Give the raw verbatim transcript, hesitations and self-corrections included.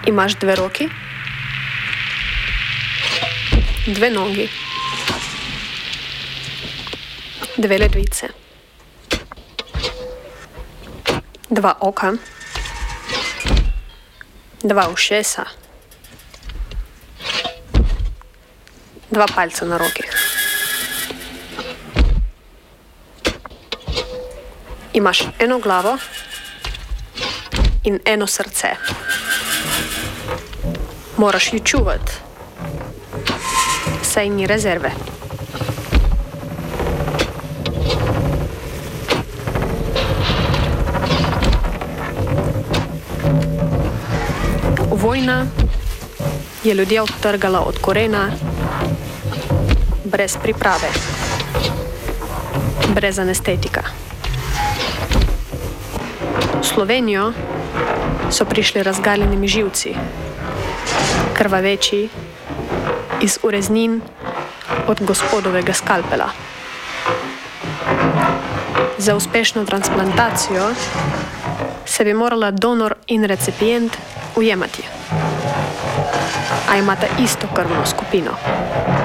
Imaš dve roki, dve nogi, dve ledvice, dva oka, dva ušesa, dva palca na rokih. Imaš eno glavo in eno srce. Moraš ju čuvati, saj ni rezerve. Vojna je ljudje odtrgala od korena, brez priprave, brez anestetika. V Slovenijo so prišli razgaljenimi živci, krvaveči iz ureznin od gospodovega skalpela. Za uspešno transplantacijo se bi morala donor in recipient ujemati, a imata isto krvno skupino.